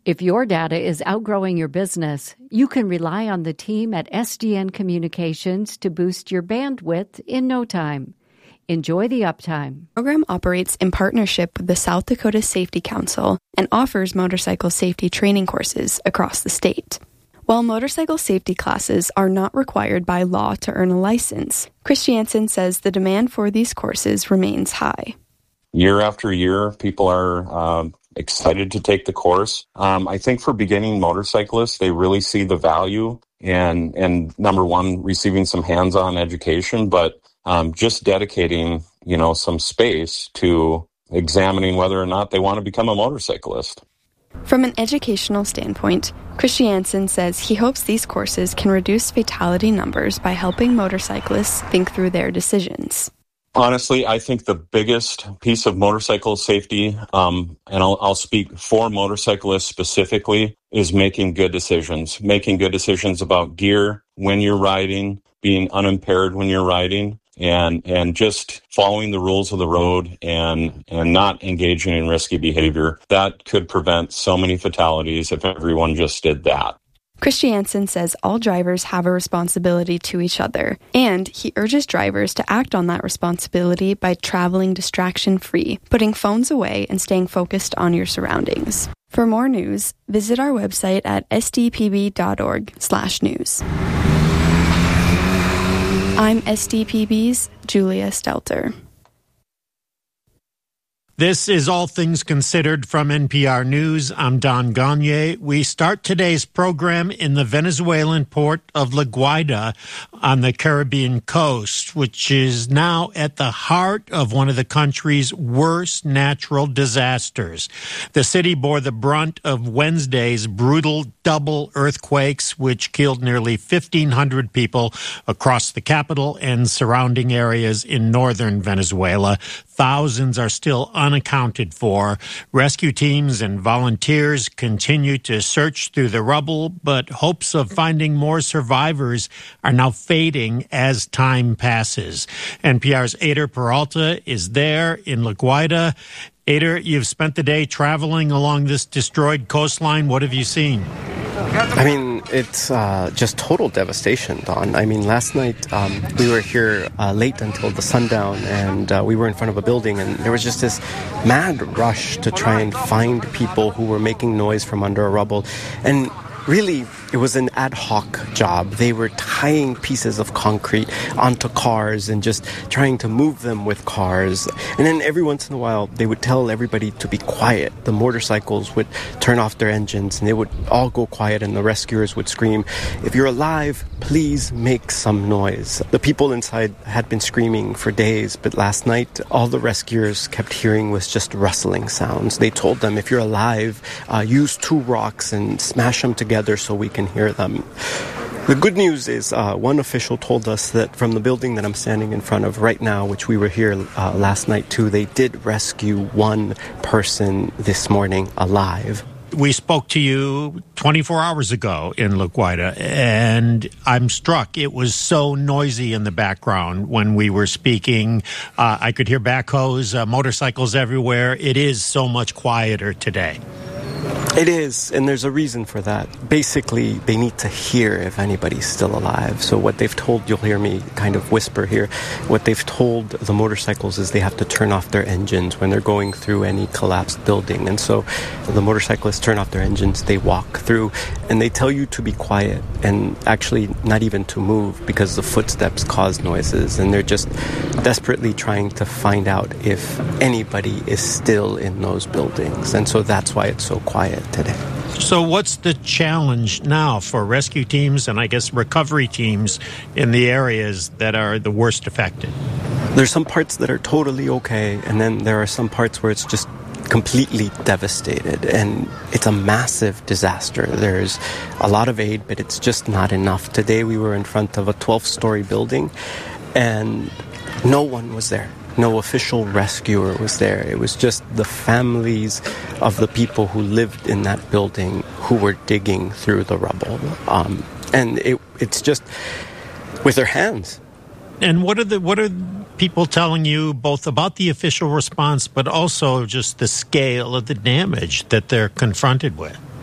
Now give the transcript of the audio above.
If your data is outgrowing your business, you can rely on the team at SDN Communications to boost your bandwidth in no time. Enjoy the uptime. The program operates in partnership with the South Dakota Safety Council and offers motorcycle safety training courses across the state. While motorcycle safety classes are not required by law to earn a license, Christiansen says the demand for these courses remains high. Year after year, people are excited to take the course. I think for beginning motorcyclists, they really see the value and number one, receiving some hands-on education, but just dedicating, some space to examining whether or not they want to become a motorcyclist. From an educational standpoint, Christiansen says he hopes these courses can reduce fatality numbers by helping motorcyclists think through their decisions. Honestly, I think the biggest piece of motorcycle safety, and I'll speak for motorcyclists specifically, is making good decisions. Making good decisions about gear when you're riding, being unimpaired when you're riding, and just following the rules of the road and not engaging in risky behavior. That could prevent so many fatalities if everyone just did that. Christiansen says all drivers have a responsibility to each other, and he urges drivers to act on that responsibility by traveling distraction-free, putting phones away, and staying focused on your surroundings. For more news, visit our website at sdpb.org/news. I'm SDPB's Julia Stelter. This is All Things Considered from NPR News. I'm Don Gagné. We start today's program in the Venezuelan port of La Guaira on the Caribbean coast, which is now at the heart of one of the country's worst natural disasters. The city bore the brunt of Wednesday's brutal double earthquakes, which killed nearly 1,500 people across the capital and surrounding areas in northern Venezuela. Thousands are still unaccounted for. Rescue teams and volunteers continue to search through the rubble, but hopes of finding more survivors are now fading as time passes. NPR's Eder Peralta is there in La Guaira. Eder, you've spent the day traveling along this destroyed coastline. What have you seen? It's just total devastation, Don. Last night we were here late until the sundown, and we were in front of a building, and there was just this mad rush to try and find people who were making noise from under a rubble. And really, it was an ad hoc job. They were tying pieces of concrete onto cars and just trying to move them with cars. And then every once in a while, they would tell everybody to be quiet. The motorcycles would turn off their engines and they would all go quiet, and the rescuers would scream, "If you're alive, please make some noise." The people inside had been screaming for days, but last night, all the rescuers kept hearing was just rustling sounds. They told them, if you're alive, use 2 rocks and smash them together so we can hear them. The good news is one official told us that from the building that I'm standing in front of right now, which we were here last night too, they did rescue 1 person this morning alive. We spoke to you 24 hours ago in La Guaira, and I'm struck. It was so noisy in the background when we were speaking. I could hear backhoes, motorcycles everywhere. It is so much quieter today. It is, and there's a reason for that. Basically, they need to hear if anybody's still alive. So what they've told, you'll hear me kind of whisper here, what they've told the motorcycles is they have to turn off their engines when they're going through any collapsed building. And so the motorcyclists turn off their engines, they walk through, and they tell you to be quiet and actually not even to move because the footsteps cause noises. And they're just desperately trying to find out if anybody is still in those buildings. And so that's why it's so quiet today. So what's the challenge now for rescue teams and I guess recovery teams in the areas that are the worst affected? There's some parts that are totally okay, and then there are some parts where it's just completely devastated, and it's a massive disaster. There's a lot of aid, but it's just not enough. Today we were in front of a 12-story building, and no one was there. No official rescuer was there. It was just the families of the people who lived in that building who were digging through the rubble. And it's just with their hands. And what are people telling you both about the official response, but also just the scale of the damage that they're confronted with?